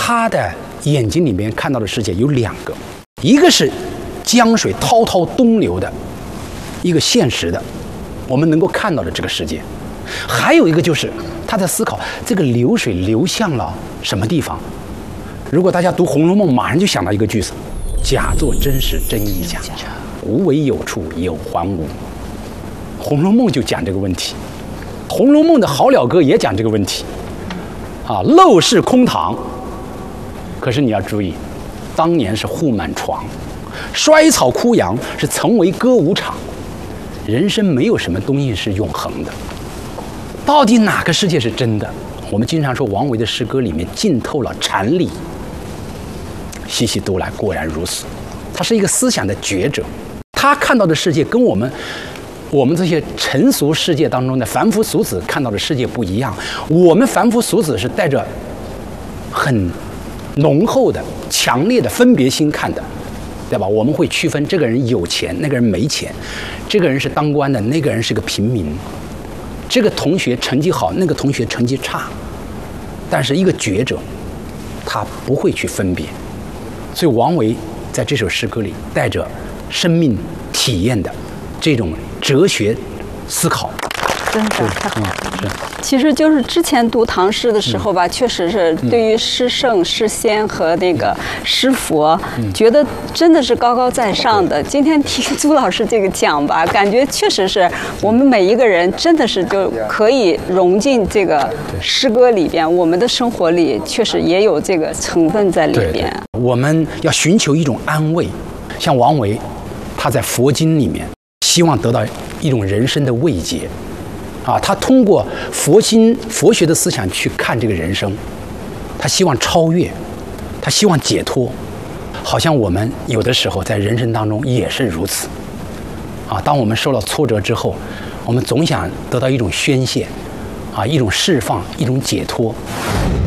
他的眼睛里面看到的世界有两个，一个是江水滔滔东流的一个现实的，我们能够看到的这个世界，还有一个就是他在思考这个流水流向了什么地方。如果大家读《红楼梦》，马上就想到一个句子：假作真时真亦假，无为有处有还无。《红楼梦》就讲这个问题，《红楼梦》的好了歌也讲这个问题。啊，陋室空堂，可是你要注意，当年是户满床，衰草枯杨是曾为歌舞场。人生没有什么东西是永恒的，到底哪个世界是真的？我们经常说王维的诗歌里面浸透了禅理，细细读来果然如此。他是一个思想的觉者，他看到的世界跟我们这些尘俗世界当中的凡夫俗子看到的世界不一样。我们凡夫俗子是带着很浓厚的、强烈的分别心看的，对吧？我们会区分这个人有钱，那个人没钱；这个人是当官的，那个人是个平民；这个同学成绩好，那个同学成绩差。但是一个觉者，他不会去分别。所以王维在这首诗歌里带着生命体验的这种哲学思考， 真的太好了。其实就是之前读唐诗的时候吧，确实是对于诗圣、诗仙和那个诗佛，觉得真的是高高在上的。今天听朱老师这个讲吧，感觉确实是我们每一个人真的是就可以融进这个诗歌里边，我们的生活里确实也有这个成分在里边。 对，我们要寻求一种安慰，像王维，他在佛经里面希望得到一种人生的慰藉。他通过佛学的思想去看这个人生，他希望超越，他希望解脱，好像我们有的时候在人生当中也是如此。当我们受到挫折之后，我们总想得到一种宣泄，一种释放，一种解脱。